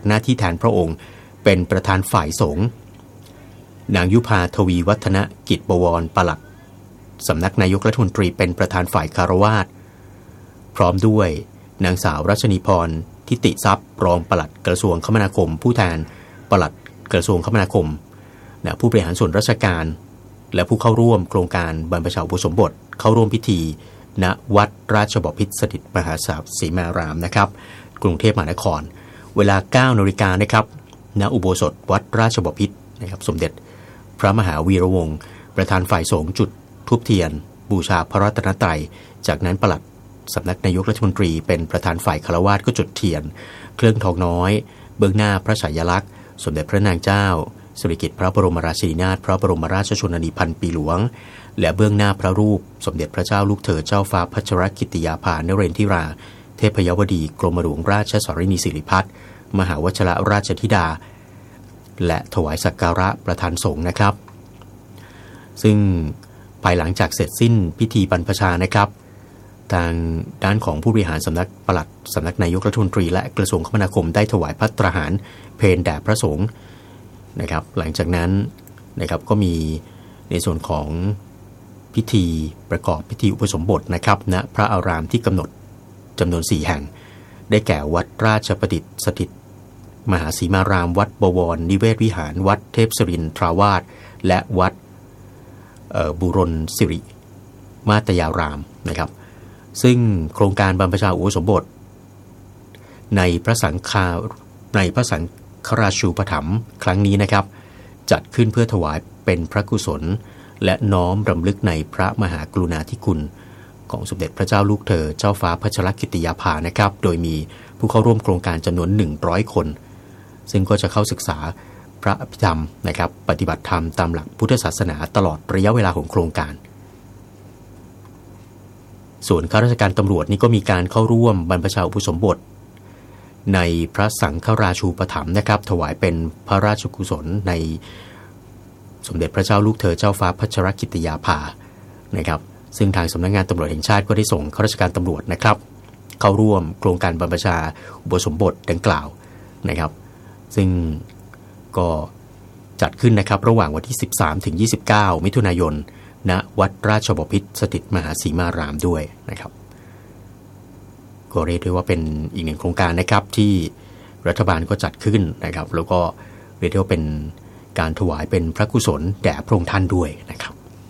หน้าที่แทนพระองค์เป็นประธานฝ่ายสงฆ์นางยุพาทวีวัฒนกิจบวรปลัดสำนักนายกรัฐมนตรีเป็นประธานฝ่ายคารวาสพร้อมด้วยนางสาวรัชนีพรทิติทรัพย์รองปลัดกระทรวงคมนาคมผู้แทนปลัดกระทรวงคมนาคมผู้บริหารส่วนราชการและผู้เข้าร่วมโครงการบรรพชาอุปสมบทเข้าร่วมพิธีณวัดราชบพิตรสถิตมหาสีมารามนะครับกรุงเทพมหานครเวลา 9 นาฬิกานะครับณอุโบสถวัดราชบพิตรนะครับสมเด็จพระมหาวีระวงศ์ประธานฝ่ายสงฆ์จุดธูปเทียนบูชาพระรัตนตรัยจากนั้นปลัดสำนักนายกรัฐมนตรีเป็นประธานฝ่ายคฤหัสถ์ก็จุดเทียนเครื่องทองน้อยเบื้องหน้าพระฉายาลักษณ์สมเด็จพระนางเจ้าสิริกิติ์พระบรมราชินีนาถพระบรมราชชนนีพันปีหลวงและเบื้องหน้าพระรูปสมเด็จพระเจ้าลูกเธอเจ้าฟ้าพัชรกิติยาภานเรนทิราเทพยวดีกรมหลวงราชสรินีสิริพัฒน์มหาวชิรราชธิดาและถวายสักการะประธานสงฆ์นะครับซึ่งภายหลังจากเสร็จสิ้นพิธีบรรพชานะครับทางด้านของผู้บริหารสำนักปลัดสำนักนายกรัฐมนตรีและกระทรวงคมนาคมได้ถวายภัตตาหารเพลแด่พระสงฆ์นะครับหลังจากนั้นนะครับก็มีในส่วนของพิธีประกอบพิธีอุปสมบทนะครับณพระอารามที่กำหนดจำนวน4แห่งได้แก่วัดราชประดิษฐ์สถิตมหาสีมารามวัดบวรนิเวศวิหารวัดเทพศรินทราวาสและวัดบุรณสิริมาตยารามนะครับซึ่งโครงการบรรพชาอุปสมบทในพระสังฆราชูปถัมภ์ครั้งนี้นะครับจัดขึ้นเพื่อถวายเป็นพระกุศลและน้อมรำลึกในพระมหากรุณาธิคุณของสมเด็จพระเจ้าลูกเธอเจ้าฟ้าพัชรกิติยาภานะครับโดยมีผู้เข้าร่วมโครงการจำนวน100คนซึ่งก็จะเข้าศึกษาพระอภิธรรมนะครับปฏิบัติธรรมตามหลักพุทธศาสนาตลอดระยะเวลาของโครงการส่วนข้าราชการตำรวจนี่ก็มีการเข้าร่วมบรรพชาอุปสมบทในพระสังฆราชูปถัมภ์นะครับถวายเป็นพระราชกุศลในสมเด็จพระเจ้าลูกเธอเจ้าฟ้าพัชรกิติยาภานะครับซึ่งทางสำนักงานตำรวจแห่งชาติก็ได้ส่งข้าราชการตำรวจนะครับเข้าร่วมโครงการบรรพชาอุปสมบทดังกล่าวนะครับซึ่งก็จัดขึ้นนะครับระหว่างวันที่13ถึง29มิถุนายนณวัดราชบพิตรสถิตมหาสีมารามด้วยนะครับก็เรียกได้ว่าเป็นอีกหนึ่งโครงการนะครับที่รัฐบาลก็จัดขึ้นนะครับแล้วก็เรียกได้ว่าเป็นการถวายเป็นพระกุศลแด่พระองค์ท่านด้วยนะครับ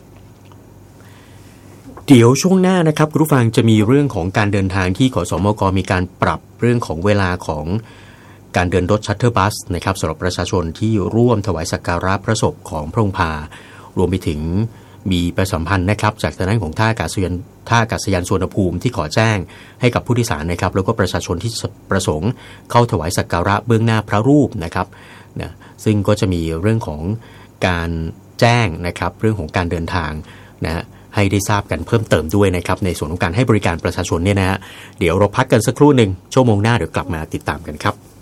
เดี๋ยวช่วงหน้านะครับคุณผู้ฟังจะมีเรื่องของการเดินทางที่ขสมก.มีการปรับเรื่องของเวลาของการเดินรถชัตเตอร์บัสนะครับสำหรับประชาชนที่ร่วมถวายสักการะพระศพของพระองค์พารวมไปถึงมีประชาสัมพันธ์นะครับจากทางด้านของท่าอากาศยานสุวรรณภูมิที่ขอแจ้งให้กับผู้โดยสารนะครับแล้วก็ประชาชนที่ประสงค์เข้าถวายสักการะเบื้องหน้าพระรูปนะครับนะซึ่งก็จะมีเรื่องของการแจ้งนะครับเรื่องของการเดินทางนะให้ได้ทราบกันเพิ่มเติมด้วยนะครับในส่วนของการให้บริการประชาชนเนี่ยนะฮะเดี๋ยวเราพักกันสักครู่หนึ่งชั่วโมงหน้าเดี๋ยวกลับมาติดตามกันครับ